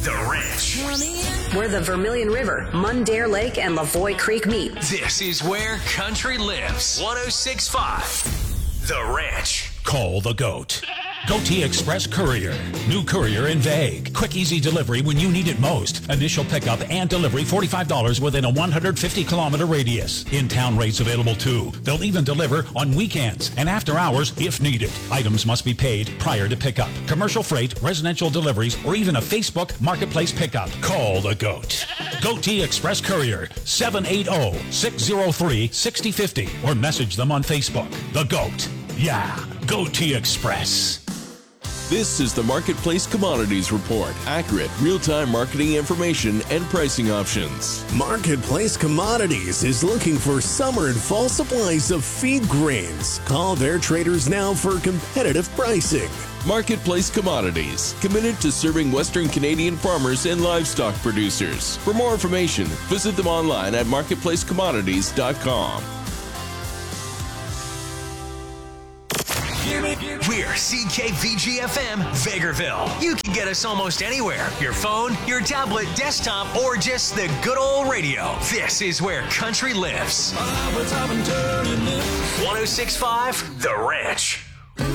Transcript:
The Ranch. Where the Vermilion River, Mundare Lake, and Lavoie Creek meet. This is where country lives. 106.5 The Ranch. Call the GOAT. GOAT Express Courier. New courier in Vague. Quick, easy delivery when you need it most. Initial pickup and delivery $45 within a 150-kilometer radius. In-town rates available too. They'll even deliver on weekends and after hours if needed. Items must be paid prior to pickup. Commercial freight, residential deliveries, or even a Facebook Marketplace pickup. Call the GOAT. GOAT Express Courier. 780-603-6050 or message them on Facebook. The GOAT. Yeah, GOAT Express. This is the Marketplace Commodities Report. Accurate, real-time marketing information and pricing options. Marketplace Commodities is looking for summer and fall supplies of feed grains. Call their traders now for competitive pricing. Marketplace Commodities, committed to serving Western Canadian farmers and livestock producers. For more information, visit them online at marketplacecommodities.com. We're CKVG-FM, Vegreville. You can get us almost anywhere. Your phone, your tablet, desktop, or just the good old radio. This is where country lives. 106.5 The Ranch.